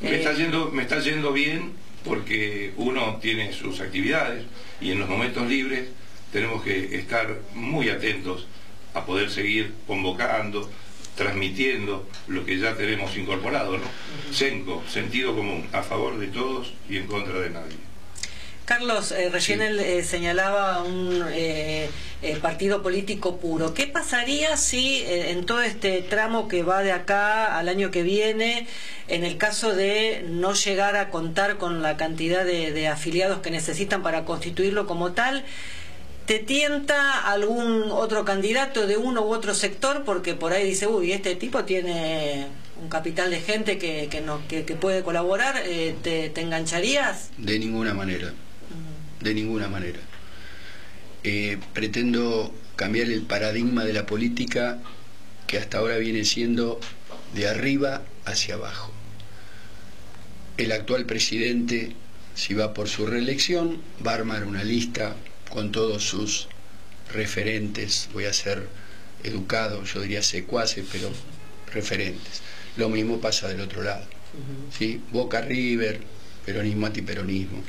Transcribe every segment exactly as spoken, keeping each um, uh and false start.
Me eh... está yendo, me está yendo bien porque uno tiene sus actividades y en los momentos libres tenemos que estar muy atentos a poder seguir convocando, transmitiendo lo que ya tenemos incorporado, ¿no? SENCO, sentido común, a favor de todos y en contra de nadie. Carlos, eh, recién sí. él eh, señalaba un eh, eh, partido político puro. ¿Qué pasaría si eh, en todo este tramo que va de acá al año que viene, en el caso de no llegar a contar con la cantidad de, de afiliados que necesitan para constituirlo como tal, te tienta algún otro candidato de uno u otro sector? Porque por ahí dice, uy, este tipo tiene un capital de gente que, que, no, que, que puede colaborar, eh, ¿te, ¿te engancharías? De ninguna manera. De ninguna manera. Eh, pretendo cambiar el paradigma de la política que hasta ahora viene siendo de arriba hacia abajo. El actual presidente, si va por su reelección, va a armar una lista con todos sus referentes, voy a ser educado, yo diría secuaces, pero referentes. Lo mismo pasa del otro lado. ¿Sí? Boca River, peronismo antiperonismo.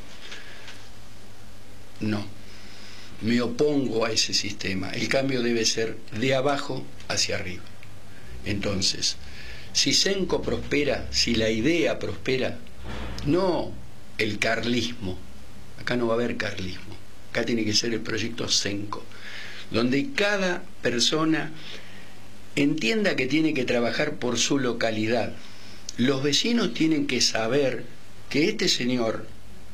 No, me opongo a ese sistema. El cambio debe ser de abajo hacia arriba. Entonces, si SENCO prospera, si la idea prospera, no el carlismo, acá no va a haber carlismo, acá tiene que ser el proyecto SENCO, donde cada persona entienda que tiene que trabajar por su localidad. Los vecinos tienen que saber que este señor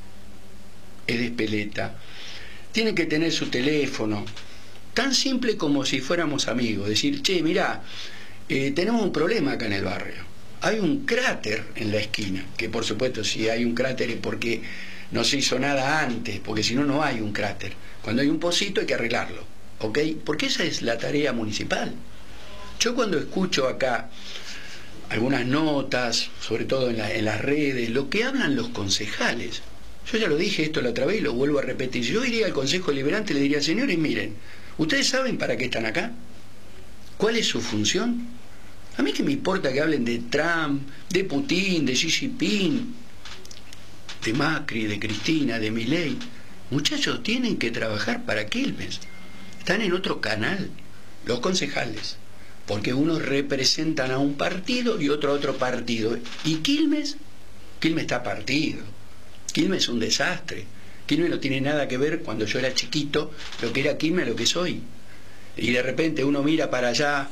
es de Espeleta, tiene que tener su teléfono, tan simple como si fuéramos amigos, decir, che, mirá, eh, tenemos un problema acá en el barrio, hay un cráter en la esquina, que por supuesto si hay un cráter es porque no se hizo nada antes, porque si no, no hay un cráter. Cuando hay un pocito hay que arreglarlo, ¿ok? Porque esa es la tarea municipal. Yo cuando escucho acá algunas notas, sobre todo en, la, en las redes, lo que hablan los concejales, yo ya lo dije esto la otra vez y lo vuelvo a repetir. Yo iría al Consejo Deliberante y le diría, señores, miren, ¿ustedes saben para qué están acá? ¿Cuál es su función? A mí que me importa que hablen de Trump, de Putin, de Xi Jinping, de Macri, de Cristina, de Milei. Muchachos, tienen que trabajar para Quilmes. Están en otro canal, los concejales, porque unos representan a un partido y otro a otro partido. ¿Y Quilmes? Quilmes está partido. Quilmes es un desastre. Quilmes no tiene nada que ver cuando yo era chiquito, lo que era Quilmes, lo que soy. Y de repente uno mira para allá,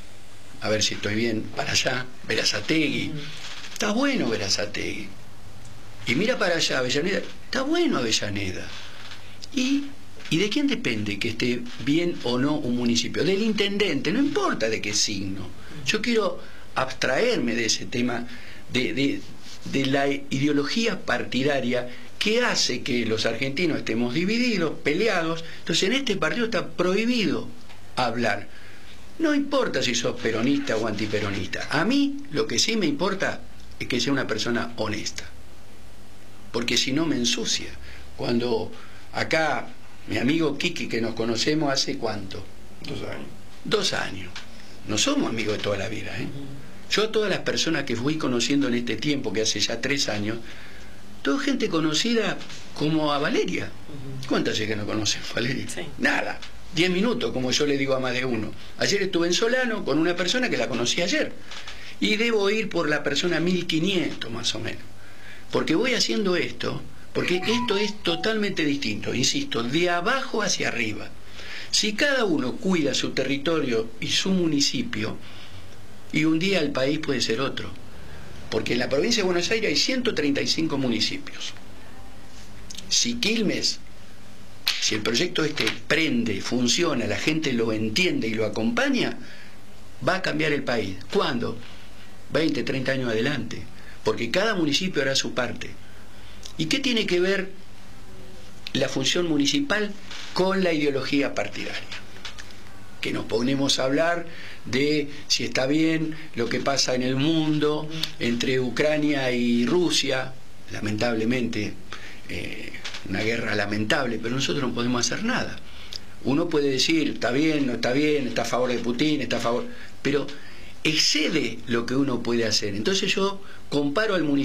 a ver si estoy bien, para allá, Berazategui. Está bueno Berazategui. Y mira para allá, Avellaneda. Está bueno Avellaneda. ¿Y, ¿Y de quién depende que esté bien o no un municipio? Del intendente, no importa de qué signo. Yo quiero abstraerme de ese tema de... de de la ideología partidaria que hace que los argentinos estemos divididos, peleados. Entonces en este partido está prohibido hablar. No importa si sos peronista o antiperonista. A mí lo que sí me importa es que sea una persona honesta. Porque si no me ensucia. Cuando acá mi amigo Kiki, que nos conocemos hace ¿cuánto? Dos años. Dos años. No somos amigos de toda la vida, ¿eh? Yo a todas las personas que fui conociendo en este tiempo, que hace ya tres años, toda gente conocida como a Valeria. ¿Cuántas hace que no conocen a Valeria? Sí. Nada. Diez minutos, como yo le digo a más de uno. Ayer estuve en Solano con una persona que la conocí ayer. Y debo ir por la persona mil quinientos más o menos. Porque voy haciendo esto, porque esto es totalmente distinto, insisto, de abajo hacia arriba. Si cada uno cuida su territorio y su municipio, y un día el país puede ser otro, porque en la provincia de Buenos Aires hay ciento treinta y cinco municipios. Si Quilmes, si el proyecto este prende, funciona, la gente lo entiende y lo acompaña, va a cambiar el país. ¿Cuándo? veinte, treinta años adelante, porque cada municipio hará su parte. ¿Y qué tiene que ver la función municipal con la ideología partidaria? Que nos ponemos a hablar de si está bien lo que pasa en el mundo entre Ucrania y Rusia, lamentablemente, eh, una guerra lamentable, pero nosotros no podemos hacer nada. Uno puede decir, está bien, no está bien, está a favor de Putin, está a favor, pero excede lo que uno puede hacer. Entonces yo comparo al municipio